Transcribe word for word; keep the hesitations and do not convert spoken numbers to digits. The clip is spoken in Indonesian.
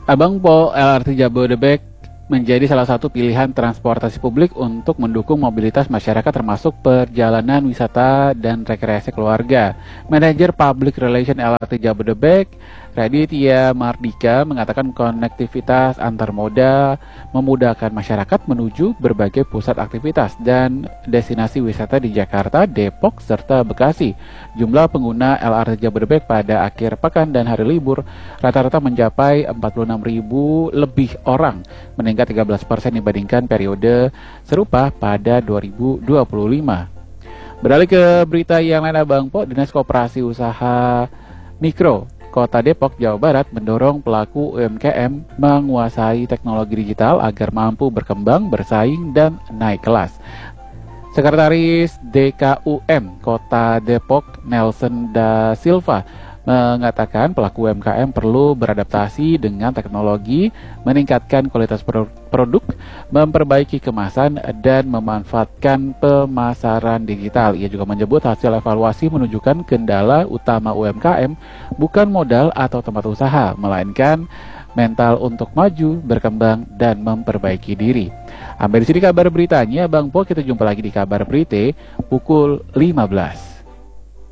Abang Po, L R T Jabodebek menjadi salah satu pilihan transportasi publik untuk mendukung mobilitas masyarakat termasuk perjalanan wisata dan rekreasi keluarga. Manajer Public Relation L R T Jabodebek, Raditya Mardika, mengatakan konektivitas antar moda memudahkan masyarakat menuju berbagai pusat aktivitas dan destinasi wisata di Jakarta, Depok, serta Bekasi. Jumlah pengguna L R T Jabodebek pada akhir pekan dan hari libur rata-rata mencapai empat puluh enam ribu lebih orang, meningkat tiga belas persen dibandingkan periode serupa pada dua ribu dua puluh lima. Beralih ke berita yang lain, Abang Po, Dinas Koperasi Usaha Mikro Kota Depok, Jawa Barat mendorong pelaku U M K M menguasai teknologi digital agar mampu berkembang, bersaing, dan naik kelas. Sekretaris D K U M Kota Depok, Nelson Da Silva, mengatakan pelaku U M K M perlu beradaptasi dengan teknologi, meningkatkan kualitas produk, memperbaiki kemasan, dan memanfaatkan pemasaran digital. Ia juga menyebut hasil evaluasi menunjukkan kendala utama U M K M bukan modal atau tempat usaha, melainkan mental untuk maju, berkembang, dan memperbaiki diri. Sampai di sini kabar beritanya, Bang Po. Kita jumpa lagi di kabar berita pukul lima belas.